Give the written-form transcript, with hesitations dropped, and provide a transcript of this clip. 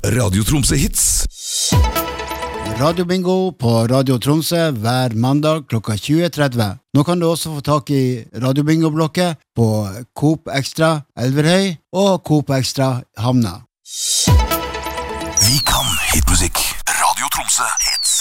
Radio Tromsø Hits. Radio Bingo på Radio Tromsø hver mandag klokka 20.30. Nå kan du også få tak i Radio Bingo-blokket på Coop Extra Elverhøy og Coop Extra Hamna. Vi kan hitmusikk. Radio Tromsø Hits.